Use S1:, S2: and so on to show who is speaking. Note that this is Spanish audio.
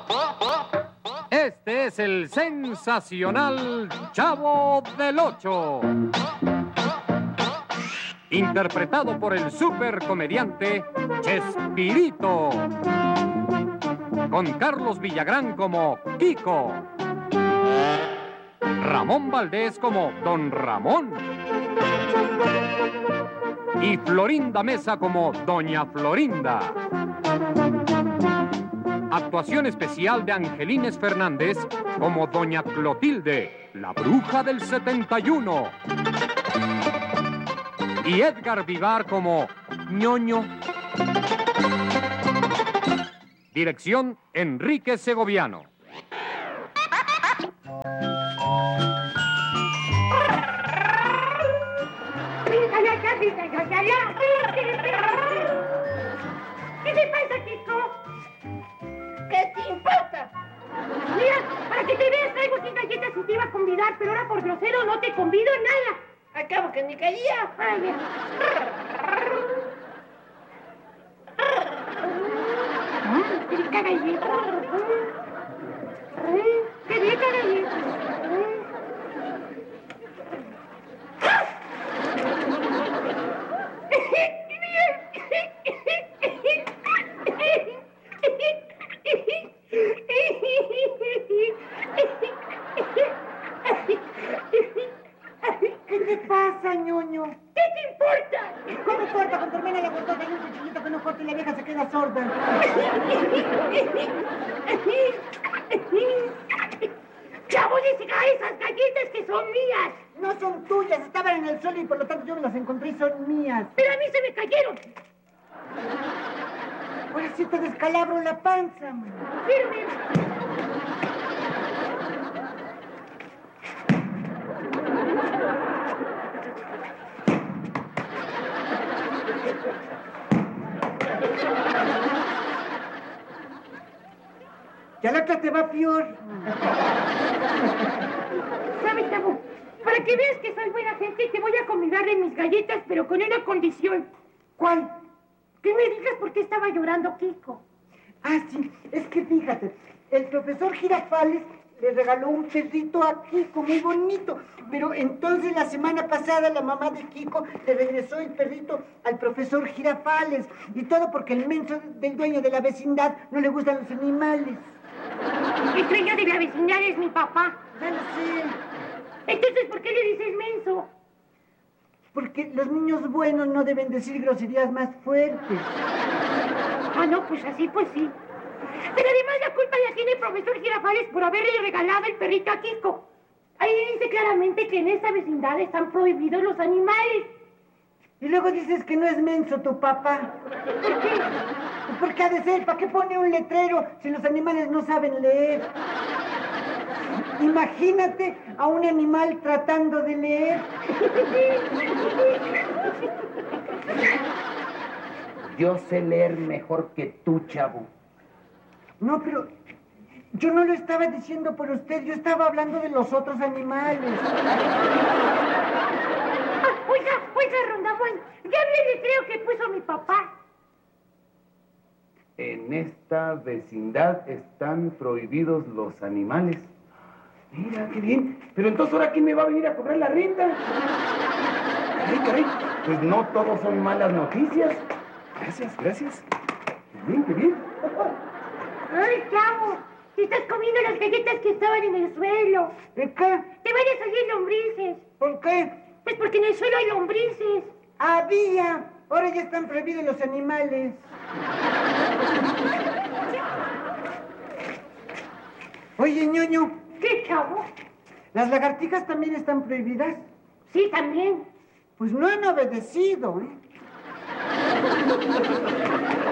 S1: Este es el sensacional Chavo del Ocho, interpretado por el supercomediante Chespirito, con Carlos Villagrán como Kiko, Ramón Valdés como Don Ramón y Florinda Mesa como Doña Florinda. Actuación especial de Angelines Fernández como Doña Clotilde, la bruja del 71. Y Edgar Vivar como Ñoño. Dirección Enrique Segoviano.
S2: ¿Qué te pasa, Kiko? ¿Qué te importa? Mira, para que te veas, traigo 100 galletas y te iba a convidar, pero ahora por grosero no te convido nada. Acabo que ni caía. Vaya. ¡Qué rica galleta! ¡Qué rica galleta!
S3: ¿Qué te pasa, ñoño?
S2: ¿Qué te importa?
S3: ¿Cómo importa? Con tu hermana le gustó que hay un cuchillito que no corta y la vieja se queda sorda.
S2: ¡Chavo, deja esas galletas que son mías!
S3: No son tuyas, estaban en el suelo y por lo tanto yo me las encontré y son mías.
S2: Pero a mí se me cayeron.
S3: Ahora sí te descalabro la panza, man.
S2: Firme.
S3: Ya la otra te va peor.
S2: ¿Sabes, Chavo? Para que veas que soy buena gente, te voy a convidar de mis galletas, pero con una condición.
S3: ¿Cuál?
S2: Que me digas por qué estaba llorando Kiko.
S3: Ah, sí, es que fíjate, el profesor Girafales le regaló un perrito a Kiko, muy bonito. Pero entonces la semana pasada la mamá de Kiko le regresó el perrito al profesor Girafales. Y todo porque el menso del dueño de la vecindad no le gustan los animales.
S2: El dueño de la vecindad es mi papá.
S3: Ya lo sé.
S2: Entonces, ¿por qué le dices menso?
S3: Porque los niños buenos no deben decir groserías más fuertes.
S2: Ah, no, pues así, pues sí. Pero además la culpa la tiene el profesor Girafales por haberle regalado el perrito a Kiko. Ahí dice claramente que en esa vecindad están prohibidos los animales.
S3: Y luego dices que no es menso tu papá.
S2: ¿Por qué?
S3: Pues porque ha de ser, ¿para qué pone un letrero si los animales no saben leer? Imagínate a un animal tratando de leer.
S4: Yo sé leer mejor que tú, Chavo.
S3: No, pero yo no lo estaba diciendo por usted, yo estaba hablando de los otros animales.
S2: Oiga, Rondamón, ya vi el letrero que puso mi papá.
S4: En esta vecindad están prohibidos los animales. Mira, qué bien. Pero entonces, ¿ahora quién me va a venir a cobrar la renta? Caray, caray. Pues no todos son malas noticias. Gracias, gracias. Qué bien, qué bien.
S2: Ay, Chavo, te estás comiendo las galletas que estaban en el suelo.
S3: ¿De qué?
S2: Te van a salir lombrices.
S3: ¿Por qué?
S2: Pues porque en el suelo hay lombrices.
S3: Había. Ahora ya están prohibidos los animales. Oye, ñoño.
S2: ¿Qué, Chavo?
S3: ¿Las lagartijas también están prohibidas?
S2: Sí, también.
S3: Pues no han obedecido, ¿eh?